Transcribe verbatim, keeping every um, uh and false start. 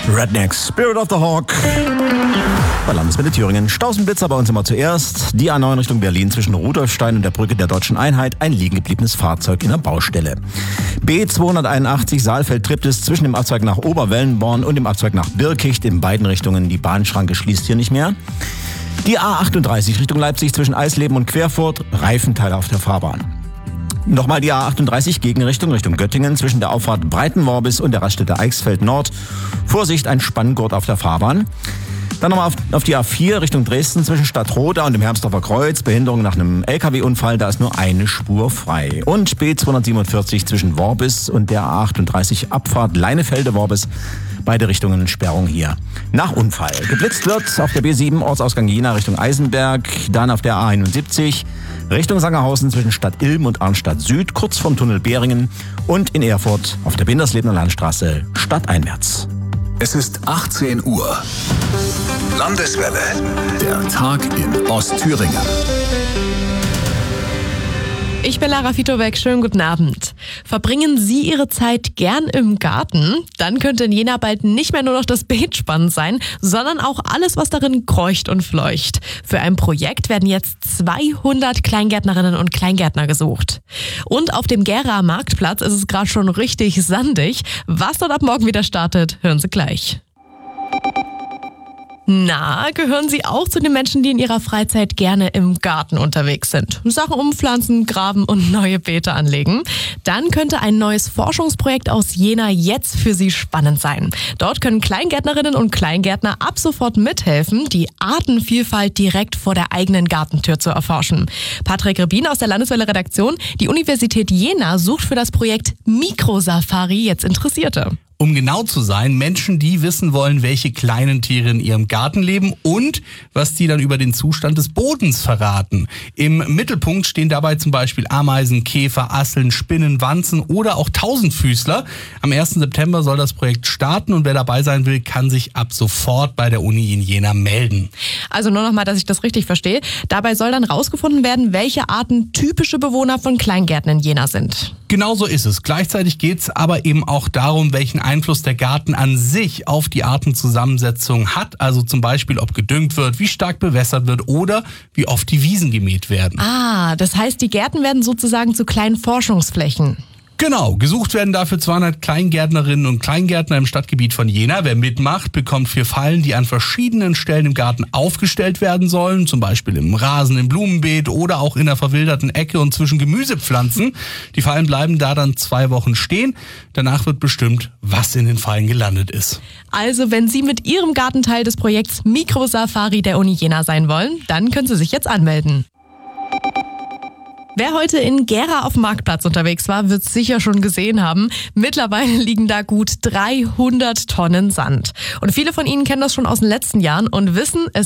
Rednecks, Spirit of the Hawk. Bei Landeswelle Thüringen. Stausenblitzer bei uns immer zuerst. Die A neun Richtung Berlin zwischen Rudolfstein und der Brücke der Deutschen Einheit. Ein liegen gebliebenes Fahrzeug in der Baustelle. B zweihunderteinundachtzig Saalfeld-Triptis zwischen dem Abzweig nach Oberwellenborn und dem Abzweig nach Birkicht in beiden Richtungen. Die Bahnschranke schließt hier nicht mehr. Die A achtunddreißig Richtung Leipzig zwischen Eisleben und Querfurt. Reifenteile auf der Fahrbahn. Nochmal die A achtunddreißig Gegenrichtung Richtung Göttingen zwischen der Auffahrt Breitenworbis und der Raststätte Eichsfeld Nord. Vorsicht, ein Spanngurt auf der Fahrbahn. Dann nochmal auf, auf die A vier Richtung Dresden zwischen Stadtroda und dem Hermsdorfer Kreuz. Behinderung nach einem L K W-Unfall, da ist nur eine Spur frei. Und B zweihundertsiebenundvierzig zwischen Worbis und der A achtunddreißig Abfahrt Leinefelde-Worbis. Beide Richtungen Sperrung hier. Nach Unfall. Geblitzt wird auf der B sieben Ortsausgang Jena Richtung Eisenberg. Dann auf der A einundsiebzig Richtung Sangerhausen zwischen Stadt Ilm und Arnstadt Süd. Kurz vom Tunnel Beringen. Und in Erfurt auf der Binderslebener Landstraße stadteinwärts. Es ist achtzehn Uhr. Landeswelle. Der Tag in Ostthüringen. Ich bin Lara Fitowek, schönen guten Abend. Verbringen Sie Ihre Zeit gern im Garten? Dann könnte in Jena bald nicht mehr nur noch das Beet spannend sein, sondern auch alles, was darin kreucht und fleucht. Für ein Projekt werden jetzt zweihundert Kleingärtnerinnen und Kleingärtner gesucht. Und auf dem Gera Marktplatz ist es gerade schon richtig sandig. Was dort ab morgen wieder startet, hören Sie gleich. Na, gehören Sie auch zu den Menschen, die in ihrer Freizeit gerne im Garten unterwegs sind? Sachen umpflanzen, graben und neue Beete anlegen? Dann könnte ein neues Forschungsprojekt aus Jena jetzt für Sie spannend sein. Dort können Kleingärtnerinnen und Kleingärtner ab sofort mithelfen, die Artenvielfalt direkt vor der eigenen Gartentür zu erforschen. Patrick Rebin aus der Landeswelle-Redaktion. Die Universität Jena sucht für das Projekt Mikrosafari jetzt Interessierte. Um genau zu sein, Menschen, die wissen wollen, welche kleinen Tiere in ihrem Garten leben und was die dann über den Zustand des Bodens verraten. Im Mittelpunkt stehen dabei zum Beispiel Ameisen, Käfer, Asseln, Spinnen, Wanzen oder auch Tausendfüßler. Am ersten September soll das Projekt starten und wer dabei sein will, kann sich ab sofort bei der Uni in Jena melden. Also nur noch mal, dass ich das richtig verstehe. Dabei soll dann rausgefunden werden, welche Arten typische Bewohner von Kleingärten in Jena sind. Genau so ist es. Gleichzeitig geht es aber eben auch darum, welchen Einfluss der Garten an sich auf die Artenzusammensetzung hat. Also zum Beispiel, ob gedüngt wird, wie stark bewässert wird oder wie oft die Wiesen gemäht werden. Ah, das heißt, die Gärten werden sozusagen zu kleinen Forschungsflächen. Genau, gesucht werden dafür zweihundert Kleingärtnerinnen und Kleingärtner im Stadtgebiet von Jena. Wer mitmacht, bekommt vier Fallen, die an verschiedenen Stellen im Garten aufgestellt werden sollen. Zum Beispiel im Rasen, im Blumenbeet oder auch in einer verwilderten Ecke und zwischen Gemüsepflanzen. Die Fallen bleiben da dann zwei Wochen stehen. Danach wird bestimmt, was in den Fallen gelandet ist. Also, wenn Sie mit Ihrem Gartenteil des Projekts Mikrosafari der Uni Jena sein wollen, dann können Sie sich jetzt anmelden. Wer heute in Gera auf dem Marktplatz unterwegs war, wird es sicher schon gesehen haben. Mittlerweile liegen da gut dreihundert Tonnen Sand. Und viele von Ihnen kennen das schon aus den letzten Jahren und wissen, es